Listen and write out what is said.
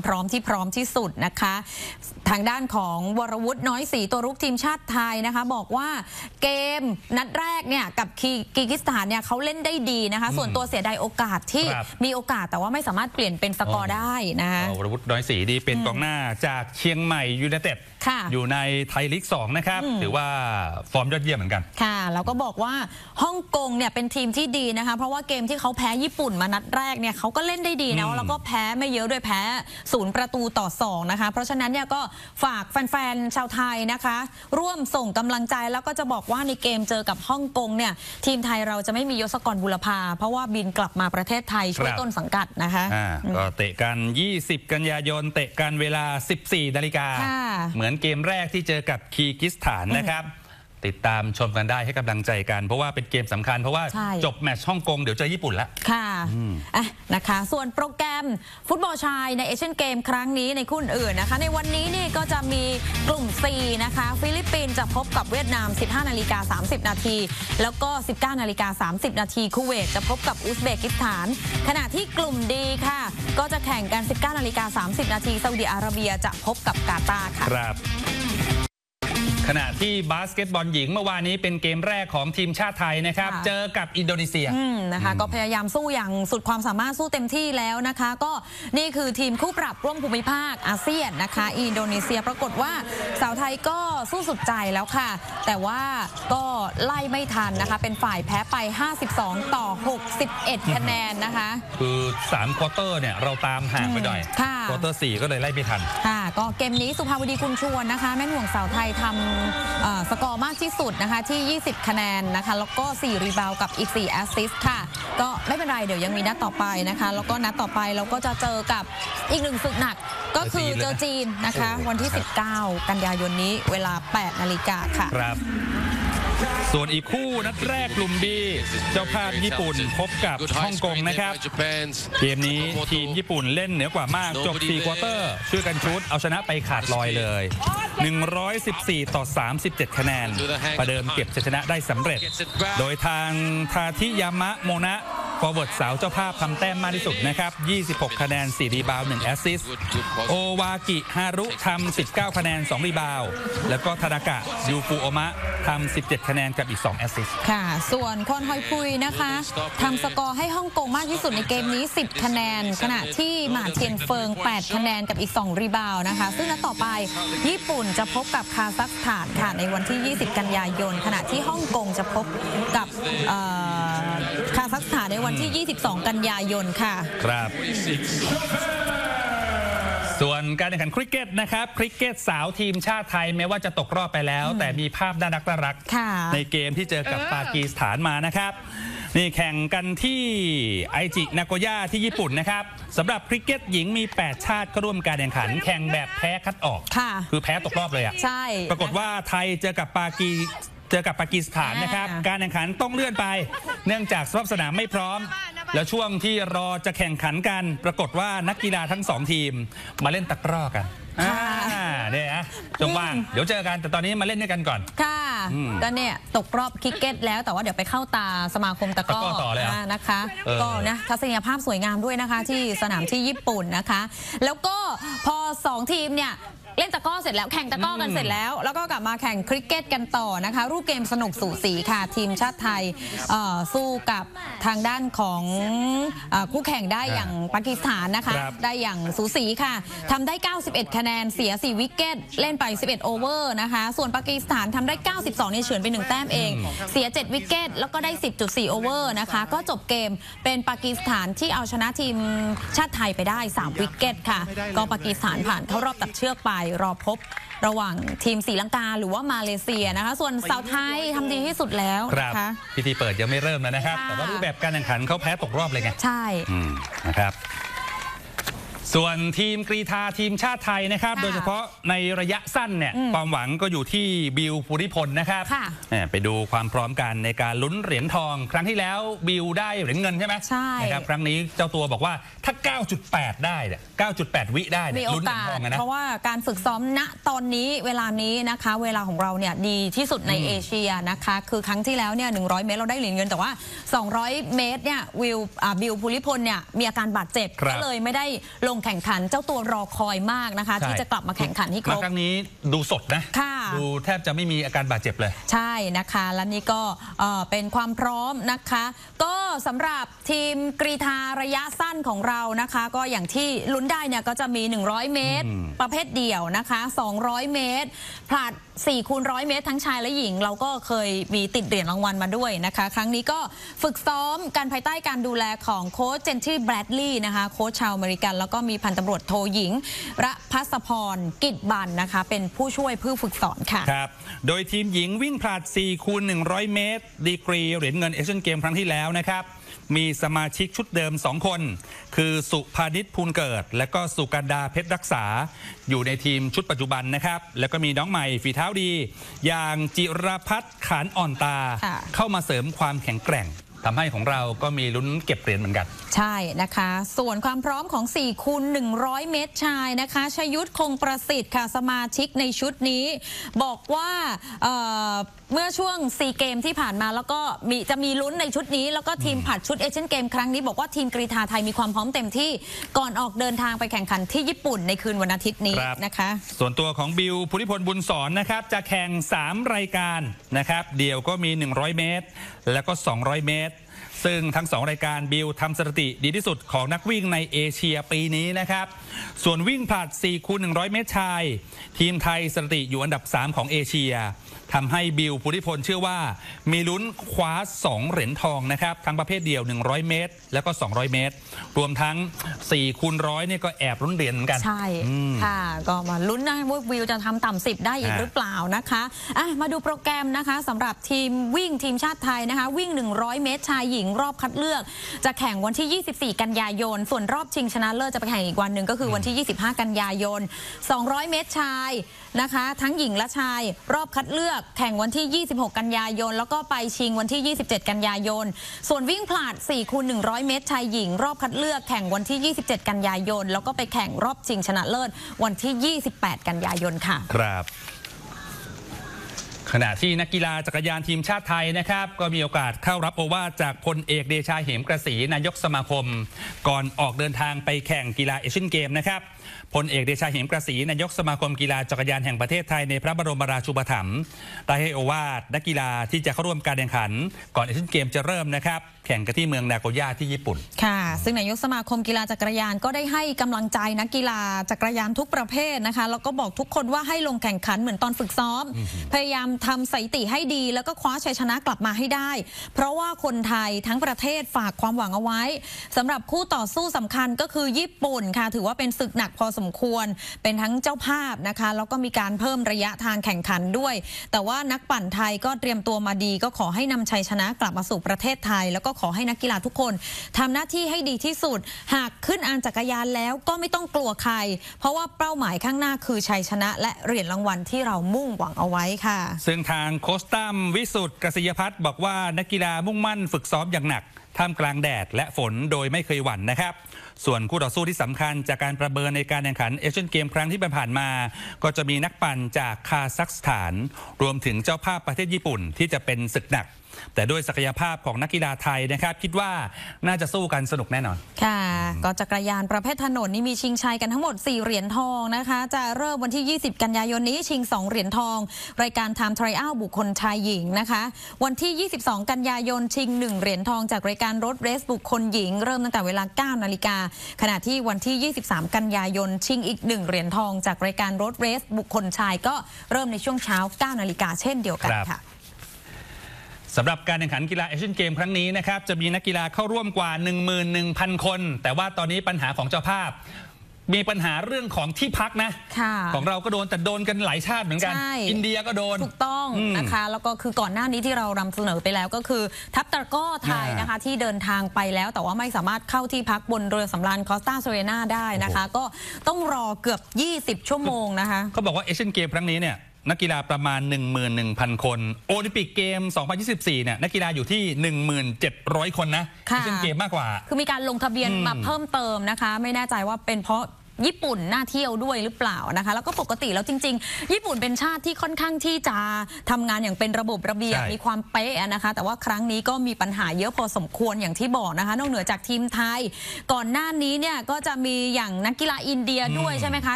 พร้อมที่สุดนะคะทางด้านของวรวุฒิน้อยศรีตัวรุกทีมชาติไทยนะคะบอกว่าเกมนัดแรกเนี่ยกับกิร์กิสถานเนี่ยเขาเล่นได้ดีนะคะส่วนตัวเสียดายโอกาสที่มีโอกาสแต่ว่าไม่สามารถเปลี่ยนเป็นสกอร์ได้นะคะวรวุฒิน้อยศรีดีเป็นกองหน้าจากเชียงใหม่ยูไนเต็ดอยู่ในไทยลีก 2นะครับถือว่าฟอร์มยอดเยี่ยมเหมือนกันค่ะแล้วก็บอกว่าฮ่องกงเนี่ยเป็นทีมที่ดีนะคะเพราะว่าเกมที่เขาแพ้ญี่ปุ่นมานัดแรกเนี่ยเขาก็เล่นได้ดีนะแล้วก็แพ้ไม่เยอะด้วยแพ้0-2นะคะเพราะฉะนั้นเนี่ยก็ฝากแฟนๆชาวไทยนะคะร่วมส่งกำลังใจแล้วก็จะบอกว่าในเกมเจอกับฮ่องกงเนี่ยทีมไทยเราจะไม่มียศกรบุรพาเพราะว่าบินกลับมาประเทศไทยช่วยต้นสังกัดนะคะก็เตะกัน20กันยายนเตะกันเวลา 14 นาฬิกาเหมือนเกมแรกที่เจอกับคีร์กิสถานนะครับติดตามชมกันได้ให้กำลังใจกันเพราะว่าเป็นเกมสำคัญเพราะว่าจบแมตช์ฮ่องกงเดี๋ยวเจอญี่ปุ่นแล้วค่ะนะคะส่วนโปรแกรมฟุตบอลชายในเอเชียนเกมครั้งนี้ในคู่อื่นนะคะในวันนี้นี่ก็จะมีกลุ่ม C นะคะฟิลิปปินส์จะพบกับเวียดนาม 15:30 นาทีแล้วก็ 19:30 นาทีคูเวตจะพบกับอุซเบกิสถานขณะที่กลุ่ม D ค่ะก็จะแข่งกัน 19:30 นาทีซาอุดิอาระเบียจะพบกับกาตาร์ค่ะขณะที่บาสเกตบอลหญิงเมื่อวานนี้เป็นเกมแรกของทีมชาติไทยนะครับเจอกับอินโดนีเซียนะคะก็พยายามสู้อย่างสุดความสามารถสู้เต็มที่แล้วนะคะก็นี่คือทีมคู่ปรับร่วมภูมิภาคอาเซียนนะคะอินโดนีเซียปรากฏว่าสาวไทยก็สู้สุดใจแล้วค่ะแต่ว่าก็ไล่ไม่ทันนะคะเป็นฝ่ายแพ้ไป52-61 คะแนนนะคะคือ3ควอเตอร์เนี่ยเราตามห่างไปหน่อยควอเตอร์4ก็เลยไล่ไม่ทันค่ะก็เกมนี้สุภาวดีกุลชวนนะคะแม่ห่วงสาวไทยทำสกอร์มากที่สุดนะคะที่20คะแนนนะคะแล้วก็4รีบาวกับอีก4แอสซิสต์ค่ะก็ไม่เป็นไรเดี๋ยวยังมีนัดต่อไปนะคะแล้วก็นัดต่อไปเราก็จะเจอกับอีกหนึ่งศึกหนักก็คือเจอจีนนะคะวันที่19กันยายนนี้เวลา 8 นาฬิกาค่ะครับส่วนอีกคู่นัดแรกกลุ่ม B เจ้าภาพญี่ปุ่นพบกับฮ่องกงนะครับเกมนี้ทีมญี่ปุ่นเล่นเหนือกว่ามากจบ4ควอเตอร์ช่วยกันชุดเอาชนะไปขาดลอยเลย114-37 คะแนนประเดิมเก็บชัยชนะได้สำเร็จโดยทางทาทิยามะโมนะฟอร์เวิร์ดสาวเจ้าภาพทำแต้มมากที่สุดนะครับ26คะแนน4รีบาวด์1แอสซิสต์โอวากิฮารุทำ19คะแนน2รีบาวด์แล้วก็ทานากะยูฟุโอมะทำ17คะแนนกับอีก2แอสซิสต์ค่ะส่วนคอนฮอยปุยนะคะทำสกอร์ให้ฮ่องกงมากที่สุดในเกมนี้10คะแนนขณะที่หมาเทียนเฟิง8คะแนนกับอีก2รีบาวด์นะคะซึ่งนัดต่อไปญี่ปุ่นจะพบกับคาซัคสถานค่ะในวันที่20กันยายนขณะที่ฮ่องกงจะพบกับคาซัคสถานในวันที่22กันยายนค่ะครับส่วนการแข่งขันคริกเก็ตนะครับคริกเก็ตสาวทีมชาติไทยแม้ว่าจะตกรอบไปแล้วแต่มีภาพน่ารักในเกมที่เจอกับปากีสถานมานะครับนี่แข่งกันที่ไอจินาโกย่าที่ญี่ปุ่นนะครับสำหรับคริกเก็ตหญิงมี8ชาติเข้าร่วมการแข่งขันแข่งแบบแพ้คัดออกคือแพ้ตกรอบเลยอ่ะใช่ปรากฏว่าไทยเจอกับปากีสถานนะครับการแข่งขันต้องเลื่อนไปเนื่องจากสภาพสนามไม่พร้อมแล้วช่วงที่รอจะแข่งขันกันปรากฏว่านักกีฬาทั้ง2ทีมมาเล่นตะกร้อกันเนี่ยนะจงว่างเดี๋ยวเจอกันแต่ตอนนี้มาเล่นด้วยกันก่อนค่ะก็เนี่ยตกรอบคริกเก็ตแล้วแต่ว่าเดี๋ยวไปเข้าตาสมาคมตะกร้อต่อเลยนะคะก็นะทัศนียภาพสวยงามด้วยนะคะที่สนามที่ญี่ปุ่นนะคะแล้วก็พอ2ทีมเนี่ยเล่นตะกร้อเสร็จแล้วแข่งตะกร้อกันเสร็จแล้วก็กลับมาแข่งคริกเก็ตกันต่อนะคะรูปเกมสนุกสูสีค่ะทีมชาติไทยสู้กับทางด้านของคู่แข่งได้อย่างปากีสถานนะคะได้อย่างสูสีค่ะทำได้91คะแนนเสีย4วิกเก็ตเล่นไป11โอเวอร์นะคะส่วนปากีสถานทำได้92เนี่ยเฉือนไป1แต้มเองเสีย7วิกเก็ตแล้วก็ได้ 10.4 โอเวอร์นะคะก็จบเกมเป็นปากีสถานที่เอาชนะทีมชาติไทยไปได้3วิกเก็ตค่ะก็ปากีสถานผ่านเข้ารอบตัดเชือกไปรอพบระหว่างทีมศรีลังกาหรือว่ามาเลเซียนะคะส่วนสาวไทยทำดีที่สุดแล้วนะคะพิธีเปิดยังไม่เริ่มเลยนะครับแต่ว่ารูปแบบการแข่งขันเขาแพ้ตกรอบเลยไงใช่นะครับส่วนทีมกรีฑาทีมชาติไทยนะครับโดยเฉพาะในระยะสั้นเนี่ยความหวังก็อยู่ที่บิวภูริพลนะครับไปดูความพร้อมกันในการลุ้นเหรียญทองครั้งที่แล้วบิวได้เหรียญเงินใช่ไหมใช่นะครับครั้งนี้เจ้าตัวบอกว่าถ้า 9.8 ได้เนี่ย 9.8 วิได้มีโอกาสเพราะว่าการฝึกซ้อมณตอนนี้เวลานี้นะคะเวลาของเราเนี่ยดีที่สุดในเอเชียนะคะคือครั้งที่แล้วเนี่ย100 เมตรเราได้เหรียญเงินแต่ว่า200 เมตรเนี่ยบิลภูริพลเนี่ยมีอาการบาดเจ็บก็เลยไม่ได้ลงแข่งขันเจ้าตัวรอคอยมากนะคะที่จะกลับมาแข่งขันที่ครบครั้งนี้ดูสดนะดูแทบจะไม่มีอาการบาดเจ็บเลยใช่นะคะและนี่ก็เป็นความพร้อมนะคะก็สำหรับทีมกรีฑาระยะสั้นของเรานะคะก็อย่างที่ลุ้นได้เนี่ยก็จะมี100 เมตรประเภทเดี่ยวนะคะ200 เมตรผลัด4 คูณ 100 เมตรทั้งชายและหญิงเราก็เคยมีติดเหรียญรางวัลมาด้วยนะคะครั้งนี้ก็ฝึกซ้อมการภายใต้การดูแลของโค้ชเจนที่แบรดลีย์นะคะโค้ชชาวอเมริกันแล้วก็มีพันตำรวจโทหญิงระภัสพรกิจบันนะคะเป็นผู้ช่วยผู้ฝึกสอนค่ะครับโดยทีมหญิงวิ่งผลัด4 คูณ 100 เมตรดีกรีเหรียญเงินเอเชียนเกมครั้งที่แล้วนะครับมีสมาชิกชุดเดิม2 คนคือสุภานิชภูลเกิดและก็สุกันดาเพชรรักษาอยู่ในทีมชุดปัจจุบันนะครับแล้วก็มีน้องใหม่ฝีเท้าดีอย่างจิรพัฒน์ขานอ่อนตาเข้ามาเสริมความแข็งแกร่งทำให้ของเราก็มีลุ้นเก็บเหรียญเหมือนกันใช่นะคะส่วนความพร้อมของ4 คูณ 100 เมตรชายนะคะชยุทธคงประสิทธิ์ค่ะสมาชิกในชุดนี้บอกว่าเมื่อช่วง4 เกมที่ผ่านมาแล้วก็จะมีลุ้นในชุดนี้แล้วก็ทีมผัดชุดเอเชียนเกมครั้งนี้บอกว่าทีมกรีฑาไทยมีความพร้อมเต็มที่ก่อนออกเดินทางไปแข่งขันที่ญี่ปุ่นในคืนวันอาทิตย์นี้นะคะส่วนตัวของบิลภูริพลบุญสอนนะครับจะแข่ง3 รายการนะครับเดี่ยวก็มี100 เมตรแล้วก็200 เมตรซึ่งทั้ง2 รายการบิลทำสถิติดีที่สุดของนักวิ่งในเอเชียปีนี้นะครับส่วนวิ่งผลัด4 คูณ 100 เมตรชายทีมไทยสถิติอยู่อันดับ3ของเอเชียทำให้บิลภูริพลเชื่อว่ามีลุ้นคว้า2 เหรียญทองนะครับทั้งประเภทเดี่ยว100 เมตรแล้วก็200 เมตรรวมทั้ง4 คูณ 100เนี่ยก็แอบลุ้นเหรียญเหมือนกันใช่ค่ะก็มาลุ้นนะว่าบิลจะทำต่ำ10ได้อีกหรือเปล่านะคะมาดูโปรแกรมนะคะสำหรับทีมวิ่งทีมชาติไทยนะคะวิ่ง100 เมตรชายหญิงรอบคัดเลือกจะแข่งวันที่24 กันยายนส่วนรอบชิงชนะเลิศจะไปแข่งอีกวันหนึ่งก็คือวันที่25 กันยายน200 เมตรชายนะคะทั้งหญิงและชายรอบคัดเลือกแข่งวันที่26 กันยายนแล้วก็ไปชิงวันที่27 กันยายนส่วนวิ่งผลัด4 คูณ 100 เมตรชายหญิงรอบคัดเลือกแข่งวันที่27 กันยายนแล้วก็ไปแข่งรอบชิงชนะเลิศวันที่28 กันยายนค่ะครับขณะที่นักกีฬาจักรยานทีมชาติไทยนะครับก็มีโอกาสเข้ารับโอวาทจากพลเอกเดชาเหมกระสีนายกสมาคมก่อนออกเดินทางไปแข่งกีฬาเอเชียนเกมนะครับพลเอกเดชาเหมกระสีนายกสมาคมกีฬาจักรยานแห่งประเทศไทยในพระบรมราชูปถัมภ์ได้ให้โอวาทนักกีฬาที่จะเข้าร่วมการแข่งขันก่อนเอเชียนเกมจะเริ่มนะครับแข่งกันที่เมืองนาโกย่าที่ญี่ปุ่นค่ะซึ่งนายกสมาคมกีฬาจักรยานก็ได้ให้กำลังใจนักกีฬาจักรยานทุกประเภทนะคะแล้วก็บอกทุกคนว่าให้ลงแข่งขันเหมือนตอนฝึกซ้อมพยายามทำสถิติให้ดีแล้วก็คว้าชัยชนะกลับมาให้ได้เพราะว่าคนไทยทั้งประเทศฝากความหวังเอาไว้สำหรับคู่ต่อสู้สำคัญก็คือญี่ปุ่นค่ะถือว่าเป็นศึกหนักพอสมควรเป็นทั้งเจ้าภาพนะคะแล้วก็มีการเพิ่มระยะทางแข่งขันด้วยแต่ว่านักปั่นไทยก็เตรียมตัวมาดีก็ขอให้นำชัยชนะกลับมาสู่ประเทศไทยแล้วก็ขอให้นักกีฬาทุกคนทำหน้าที่ให้ดีที่สุดหากขึ้นอานจักรยานแล้วก็ไม่ต้องกลัวใครเพราะว่าเป้าหมายข้างหน้าคือชัยชนะและเหรียญรางวัลที่เรามุ่งหวังเอาไว้ค่ะซึ่งทางโค้ชตั้มวิสุทธิ์กษิยพัฒน์บอกว่านักกีฬามุ่งมั่นฝึกซ้อมอย่างหนักท่ามกลางแดดและฝนโดยไม่เคยหวั่นนะครับส่วนคู่ต่อสู้ที่สำคัญจากการประเมินในการแข่งขันเอเชียนเกมครั้งที่ผ่านมาก็จะมีนักปั่นจากคาซัคสถานรวมถึงเจ้าภาพประเทศญี่ปุ่นที่จะเป็นศึกหนักแต่ด้วยศักยภาพของนักกีฬาไทยนะครับคิดว่าน่าจะสู้กันสนุกแน่นอนค่ะก็จักรยานประเภทถนนนี่มีชิงชัยกันทั้งหมด4 เหรียญทองนะคะจะเริ่มวันที่20 กันยายนนี้ชิง2 เหรียญทองรายการไทม์ไทรอัลบุคคลชายหญิงนะคะวันที่22 กันยายนชิง1 เหรียญทองจากรายการรถเรสบุคคลหญิงเริ่มตั้งแต่เวลา 9 นาฬิกาขณะที่วันที่23 กันยายนชิงอีก1 เหรียญทองจากรายการรถเรสบุคคลชายก็เริ่มในช่วงเช้า 9 นาฬิกาเช่นเดียวกันค่ะสำหรับการแข่งขันกีฬาเอเชียนเกมครั้งนี้นะครับจะมีนักกีฬาเข้าร่วมกว่า 11,000 คนแต่ว่าตอนนี้ปัญหาของเจ้าภาพมีปัญหาเรื่องของที่พักนะของเราก็โดนแต่โดนกันหลายชาติเหมือนกันอินเดียก็โดนถูกต้องนะคะแล้วก็คือก่อนหน้านี้ที่เรานำเสนอไปแล้วก็คือทัพตะกร้อไทยนะคะที่เดินทางไปแล้วแต่ว่าไม่สามารถเข้าที่พักบนเรือสำราญคอสตาเซเรนาได้นะคะก็ต้องรอเกือบ20 ชั่วโมงนะคะเขาบอกว่าเอเชียนเกมครั้งนี้เนี่ยนักกีฬาประมาณ 11,000 คนโอลิมปิกเกม 2024 เนี่ยนักกีฬาอยู่ที่ 1700 คนนะเอเชียนเกมมากกว่าคือมีการลงทะเบียนมาเพิ่มเติมนะคะไม่แน่ใจว่าเป็นเพราะญี่ปุ่นน่าเที่ยวด้วยหรือเปล่านะคะแล้วก็ปกติแล้วจริงๆญี่ปุ่นเป็นชาติที่ค่อนข้างที่จะทำงานอย่างเป็นระบบระเบียบมีความเป๊ะนะคะแต่ว่าครั้งนี้ก็มีปัญหาเยอะพอสมควรอย่างที่บอกนะคะนอกเหนือจากทีมไทยก่อนหน้านี้เนี่ยก็จะมีอย่างนักกีฬาอินเดียด้วยใช่ไหมคะ